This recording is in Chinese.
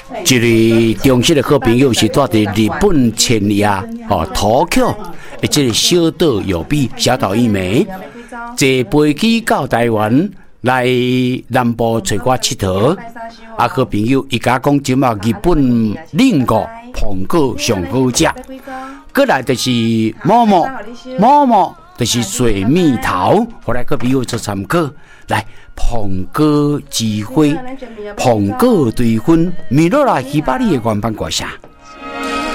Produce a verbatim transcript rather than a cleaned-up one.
一位忠实的好朋友是住伫日本千叶哦土丘，诶，这个小岛有比小岛一枚，坐飞机到台湾来南部找我佚佗。啊，好朋友伊甲讲，即马日本冷果苹果上好食，过来就是某某某某，就是水蜜桃，后来好朋友做参考。来，苹果之花，苹果对分，米落来希巴里的原版歌啥？